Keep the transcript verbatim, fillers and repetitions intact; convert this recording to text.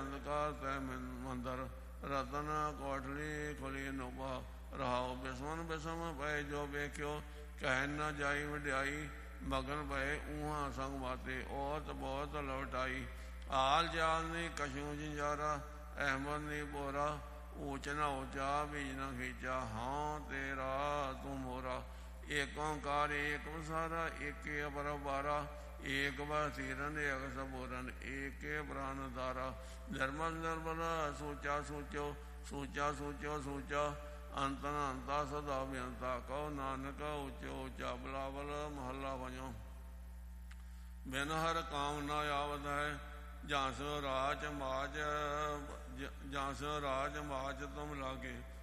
ਅੰਧਕਾਰ ਤੈ ਮੰਦਰ, ਰਤਨ ਕੋਠਲੀ ਖੁਲੀ ਨੋਭਾ ਰਹਾਉ। ਬਿਸਮਨ ਬਿਸਮ ਪਏ ਜੋ ਵੇਖਿਓ, ਕਹਿ ਨ ਜਾਈ ਵਡਿਆਈ, ਮਗਨ ਪਏ ਊਹਾਂ ਸੰਗ ਬਾਤੇ, ਔਰਤ ਬਹੁਤ ਲਵਟਾਈ। ਹਾਲ ਚਾਲ ਨੀ ਕਛੂ ਜੰਜਾਰਾ, ਅਹਿਮਦ ਨੀ ਬੋਰਾ, ਊਚ ਨਾ ਊਚਾ ਬੀਜ ਨਾ ਖੀਚਾ, ਹਾਂ ਤੇਰਾ ਤੂੰ ਮੋਰਾ। ਏਕ ਓਂਕਾਰ ਏਕ ਵਸਾਰਾ, ਏਕੇ ਅਪਰਬਾਰਾ, ਏਕ ਬਸੀਰਨ ਏਕ ਸਬੂਰਨ, ਏਕੇ ਪ੍ਰਾਨ ਧਾਰਾ। ਨਿਰਮਲ ਨਿਰਮਲ ਸੂਚਾ ਸੂਚੋ, ਸੂਚਾ ਸੂਚੋ ਸੂਚਾ, ਅੰਤ ਨ ਅੰਤਾ ਸਦਾ ਬੇਅੰਤਾ, ਕਹੋ ਨਾਨਕ ਉੱਚੋ ਉੱਚਾ। ਬਿਲਾਵਲ ਮਹੱਲਾ ਪੰਜਵਾਂ। ਬਿਨ ਹਰ ਕਾਮ ਨਾ ਆਵਤ ਹੈ, ਜਾਂ ਸੋ ਰਾਜ ਮਾਜ, ਜਾਂ ਸੋ ਰਾਜ ਮਾਜ ਤੁਮ ਲਾਗੇ।